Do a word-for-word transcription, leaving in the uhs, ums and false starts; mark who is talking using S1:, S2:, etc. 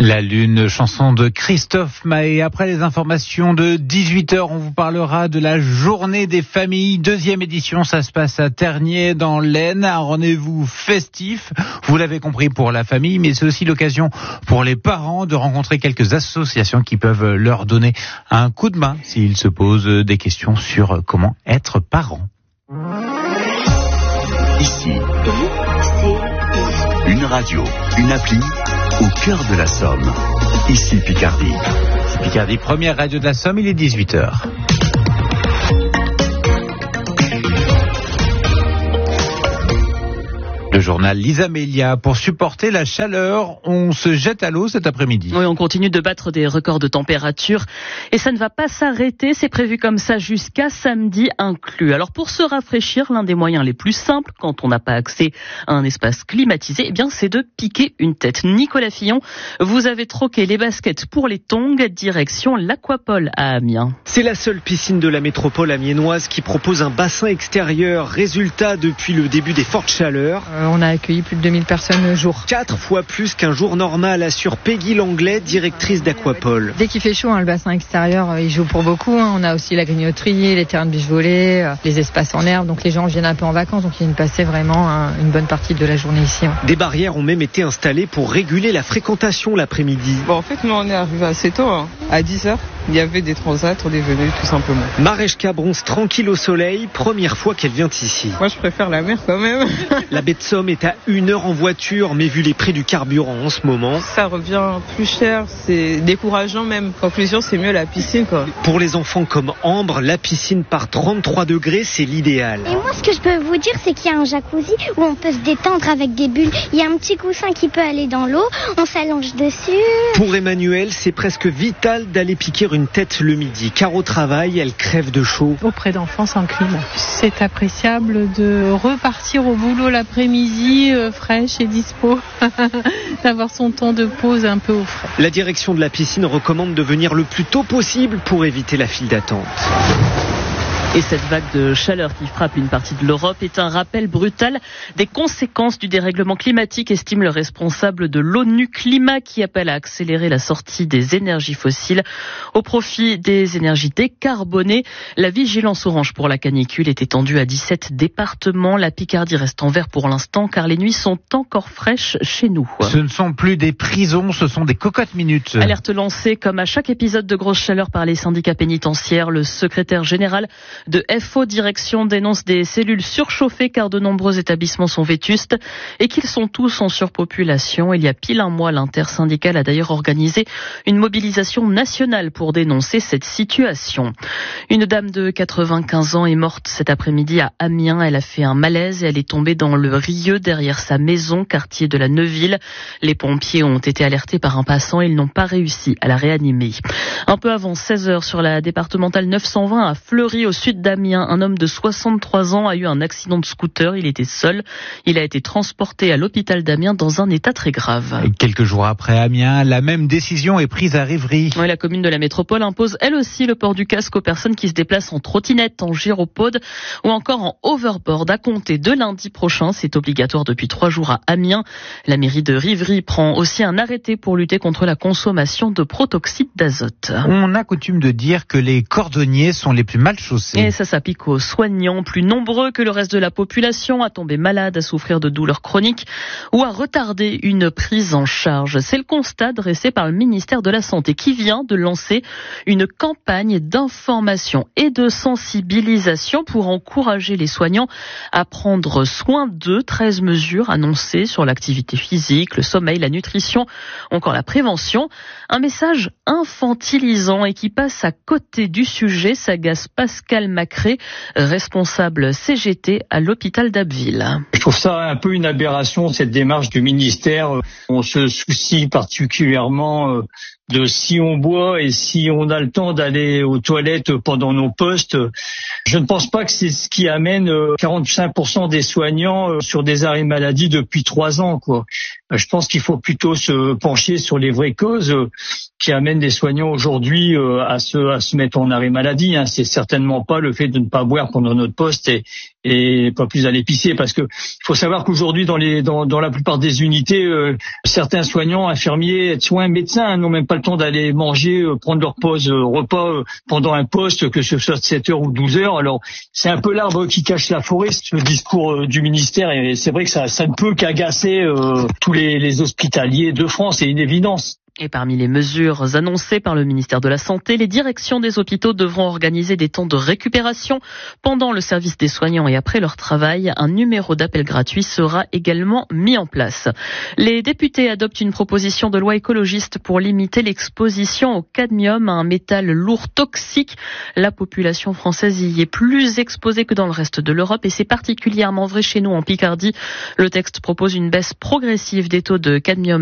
S1: La Lune, chanson de Christophe Maé. Après les informations de dix-huit heures, on vous parlera de la journée des familles. Deuxième édition, ça se passe à Tergnier dans l'Aisne. Un rendez-vous festif, vous l'avez compris, pour la famille, mais c'est aussi l'occasion pour les parents de rencontrer quelques associations qui peuvent leur donner un coup de main s'ils se posent des questions sur comment être parent.
S2: Ici, une radio, une appli au cœur de la Somme. Ici Picardie.
S1: Picardie, première radio de la Somme, il est dix-huit heures. Le journal Lisa Melia. Pour supporter la chaleur, on se jette à l'eau cet après-midi.
S3: Oui, on continue de battre des records de température et ça ne va pas s'arrêter. C'est prévu comme ça jusqu'à samedi inclus. Alors pour se rafraîchir, l'un des moyens les plus simples quand on n'a pas accès à un espace climatisé, eh bien c'est de piquer une tête. Nicolas Fillon, vous avez troqué les baskets pour les tongs, direction l'Aquapole à Amiens.
S4: C'est la seule piscine de la métropole amiénoise qui propose un bassin extérieur. Résultat, depuis le début des fortes chaleurs,
S5: Euh, on a accueilli plus de deux mille personnes le jour.
S4: Quatre fois plus qu'un jour normal, assure Peggy Langlais, directrice d'Aquapole.
S5: Dès qu'il fait chaud, hein, le bassin extérieur, euh, il joue pour beaucoup. Hein. On a aussi la grignoterie, les terrains de biche volée, euh, les espaces en herbe. Donc les gens viennent un peu en vacances, donc ils viennent passer vraiment hein, une bonne partie de la journée ici. Hein.
S4: Des barrières ont même été installées pour réguler la fréquentation l'après-midi.
S6: Bon, en fait, nous, on est arrivé assez tôt. Hein. À dix heures, il y avait des transats, on est venus tout simplement.
S4: Mareshka bronze tranquille au soleil, première fois qu'elle vient ici.
S6: Moi, je préfère la mer quand même.
S4: La baie de Somme est à une heure en voiture, mais vu les prix du carburant en ce moment,
S6: Ça revient plus cher, c'est décourageant même. Conclusion, c'est mieux la piscine, quoi.
S4: pour les enfants comme Ambre, la piscine par trente-trois degrés, c'est l'idéal.
S7: Et moi, ce que je peux vous dire, c'est qu'il y a un jacuzzi où on peut se détendre avec des bulles. Il y a un petit coussin qui peut aller dans l'eau, on s'allonge dessus.
S4: Pour Emmanuel, c'est presque vital d'aller piquer une tête le midi, car au travail, elle crève de chaud.
S8: Auprès d'enfants sans clim. C'est appréciable de repartir au boulot l'après-midi euh, fraîche et dispo, d'avoir son temps de pause un peu au frais.
S4: La direction de la piscine recommande de venir le plus tôt possible pour éviter la file d'attente.
S3: Et cette vague de chaleur qui frappe une partie de l'Europe est un rappel brutal des conséquences du dérèglement climatique, estime le responsable de l'ONU Climat, qui appelle à accélérer la sortie des énergies fossiles au profit des énergies décarbonées. La vigilance orange pour la canicule est étendue à dix-sept départements. La Picardie reste en vert pour l'instant car les nuits sont encore fraîches chez nous.
S1: Ce ne sont plus des prisons, ce sont des cocottes minutes.
S3: Alerte lancée comme à chaque épisode de grosse chaleur par les syndicats pénitentiaires. Le secrétaire général de F O Direction dénonce des cellules surchauffées car de nombreux établissements sont vétustes et qu'ils sont tous en surpopulation. Il y a pile un mois, l'intersyndicale a d'ailleurs organisé une mobilisation nationale pour dénoncer cette situation. Une dame de quatre-vingt-quinze ans est morte cet après-midi à Amiens. Elle a fait un malaise et elle est tombée dans le Rieux derrière sa maison, quartier de la Neuville. Les pompiers ont été alertés par un passant. Ils n'ont pas réussi à la réanimer. Un peu avant seize heures sur la départementale neuf cent vingt à Fleury, au sud d'Amiens, un homme de soixante-trois ans a eu un accident de scooter. Il était seul. Il a été transporté à l'hôpital d'Amiens dans un état très grave.
S1: Quelques jours après Amiens, la même décision est prise à Rivry.
S3: Oui, la commune de la métropole impose elle aussi le port du casque aux personnes qui se déplacent en trottinette, en gyropode ou encore en overboard. À compter de lundi prochain, c'est obligatoire depuis trois jours à Amiens. La mairie de Rivry prend aussi un arrêté pour lutter contre la consommation de protoxyde d'azote.
S1: On a coutume de dire que les cordonniers sont les plus mal chaussés.
S3: Et ça s'applique aux soignants, plus nombreux que le reste de la population, à tomber malade, à souffrir de douleurs chroniques ou à retarder une prise en charge. C'est le constat dressé par le ministère de la Santé qui vient de lancer une campagne d'information et de sensibilisation pour encourager les soignants à prendre soin d'eux. treize mesures annoncées sur l'activité physique, le sommeil, la nutrition, encore la prévention. Un message infantilisant et qui passe à côté du sujet, s'agace Pascal Macré, responsable C G T à l'hôpital d'Abbeville.
S9: Je trouve ça un peu une aberration, cette démarche du ministère. On se soucie particulièrement de si on boit et si on a le temps d'aller aux toilettes pendant nos postes. Je ne pense pas que c'est ce qui amène quarante-cinq pour cent des soignants sur des arrêts maladie depuis trois ans, quoi. Je pense qu'il faut plutôt se pencher sur les vraies causes qui amènent les soignants aujourd'hui à se, à se mettre en arrêt maladie. Hein. C'est certainement pas le fait de ne pas boire pendant notre poste et, et pas plus à l'épicier, parce que il faut savoir qu'aujourd'hui dans les dans, dans la plupart des unités, euh, certains soignants, infirmiers, aides-soins, médecins n'ont même pas le temps d'aller manger, euh, prendre leur pause euh, repas euh, pendant un poste, que ce soit de sept heures ou douze heures. Alors c'est un peu l'arbre qui cache la forêt, ce discours euh, du ministère, et c'est vrai que ça ça ne peut qu'agacer euh, tous les, les hospitaliers de France, c'est une évidence.
S3: Et parmi les mesures annoncées par le ministère de la Santé, les directions des hôpitaux devront organiser des temps de récupération pendant le service des soignants et après leur travail. Un numéro d'appel gratuit sera également mis en place. Les députés adoptent une proposition de loi écologiste pour limiter l'exposition au cadmium, un métal lourd toxique. La population française y est plus exposée que dans le reste de l'Europe et c'est particulièrement vrai chez nous en Picardie. Le texte propose une baisse progressive des taux de cadmium